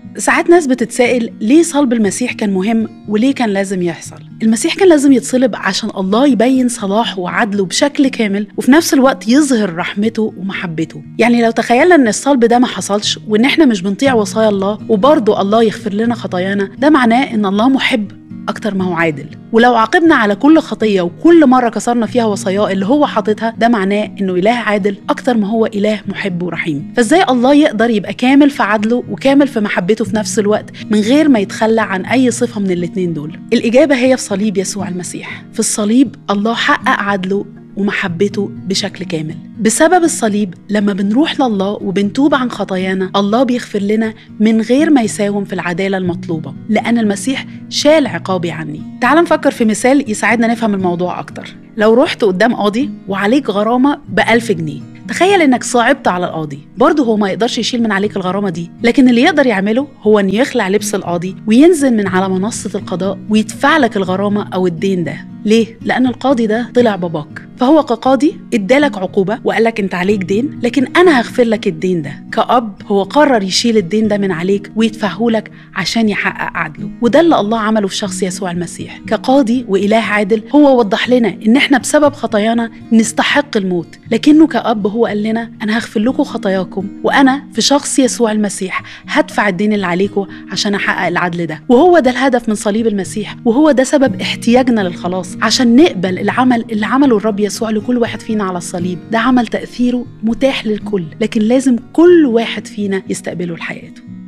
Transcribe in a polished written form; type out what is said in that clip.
ساعات ناس بتتسائل ليه صلب المسيح كان مهم وليه كان لازم يحصل؟ المسيح كان لازم يتصلب عشان الله يبين صلاحه وعدله بشكل كامل، وفي نفس الوقت يظهر رحمته ومحبته. يعني لو تخيلنا ان الصلب ده ما حصلش وان احنا مش بنطيع وصايا الله وبرضه الله يغفر لنا خطايانا، ده معناه ان الله محب أكتر ما هو عادل. ولو عاقبنا على كل خطية وكل مرة كسرنا فيها وصاياه اللي هو حاططها، ده معناه إنه إله عادل أكتر ما هو إله محب ورحيم. فإزاي الله يقدر يبقى كامل في عدله وكامل في محبته في نفس الوقت من غير ما يتخلى عن أي صفة من الاتنين دول؟ الإجابة هي في صليب يسوع المسيح. في الصليب الله حقق عدله ومحبته بشكل كامل. بسبب الصليب لما بنروح لله وبنتوب عن خطايانا، الله بيغفر لنا من غير ما يساوم في العدالة المطلوبة، لأن المسيح شال عقابي عني. تعال نفكر في مثال يساعدنا نفهم الموضوع أكتر. لو رحت قدام قاضي وعليك غرامة ب1000 جنيه، تخيل انك صعبت على القاضي، برضه هو ما يقدرش يشيل من عليك الغرامة دي، لكن اللي يقدر يعمله هو ان يخلع لبس القاضي وينزل من على منصة القضاء ويدفع لك الغرامة او الدين ده. ليه؟ لأن القاضي ده طلع باباك، فهو كقاضي ادالك عقوبة وقالك انت عليك دين، لكن انا هغفر لك الدين ده. كأب هو قرر يشيل الدين ده من عليك ويدفعه لك عشان يحقق عدله، وده اللي الله عمله في شخص يسوع المسيح. كقاضي وإله عادل هو وضح لنا ان احنا بسبب خطايانا نستحق الموت، لكنه كأب هو قال لنا انا هغفر لكم خطاياكم، وانا في شخص يسوع المسيح هدفع الدين اللي عليكم عشان احقق العدل ده. وهو ده الهدف من صليب المسيح، وهو ده سبب احتياجنا للخلاص، عشان نقبل العمل اللي عمله الرب يسوع لكل واحد فينا على الصليب. ده عمل تأثيره متاح للكل، لكن لازم كل واحد فينا يستقبله لحياته.